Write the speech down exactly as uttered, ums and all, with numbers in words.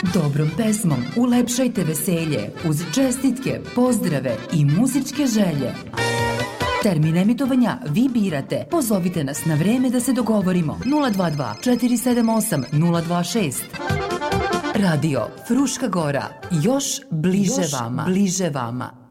Dobrom pesmom ulepšajte veselje uz čestitke, pozdrave i muzičke želje. Termin emitovanja vi birate. Pozovite nas na vreme da se dogovorimo. nula dva dva četiri sedam osam nula dva šest. Radio Fruška Gora. Još bliže vama. Bliže vama.